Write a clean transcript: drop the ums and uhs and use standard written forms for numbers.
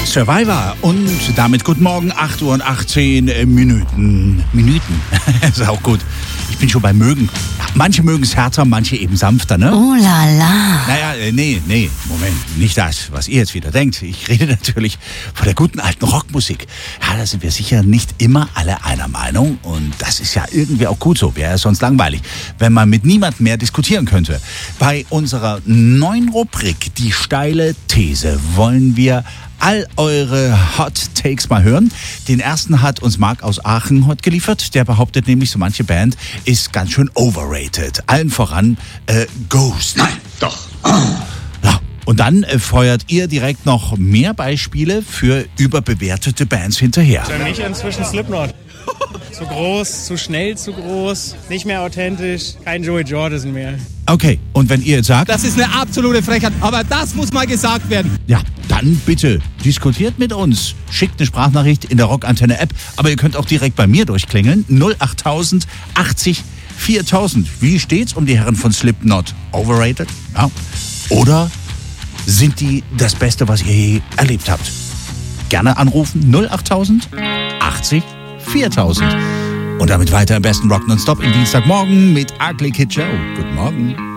Survivor und damit guten Morgen, 8 Uhr und 18 Minuten. Ist auch gut. Ich bin schon bei mögen. Manche mögen es härter, manche eben sanfter, ne? Oh la la. Naja, nee, Moment, nicht das, was ihr jetzt wieder denkt. Ich rede natürlich von der guten alten Rockmusik. Ja, da sind wir sicher nicht immer alle einer Meinung und das ist ja irgendwie auch gut so. Wäre ja sonst langweilig, wenn man mit niemandem mehr diskutieren könnte. Bei unserer neuen Rubrik, die steile These, wollen wir all eure Hot Takes mal hören. Den ersten hat uns Marc aus Aachen heute geliefert. Der behauptet nämlich, so manche Band ist ganz schön overrated. Allen voran Ghost. Nein, doch. Ja, und dann feuert ihr direkt noch mehr Beispiele für überbewertete Bands hinterher. Für mich inzwischen Slipknot. Zu groß, zu schnell, zu groß, nicht mehr authentisch, kein Joey Jordison mehr. Okay, und wenn ihr jetzt sagt, Das ist eine absolute Frechheit, aber das muss mal gesagt werden. ja, dann bitte diskutiert mit uns. Schickt eine Sprachnachricht in der Rockantenne-App, aber ihr könnt auch direkt bei mir durchklingeln. 08000 80 4000. Wie steht's um die Herren von Slipknot? Overrated? Ja. Oder sind die das Beste, was ihr je erlebt habt? Gerne anrufen 08000 80 4000. Und damit weiter im besten Rock nonstop im Dienstagmorgen mit Ugly Kid Joe. Guten Morgen.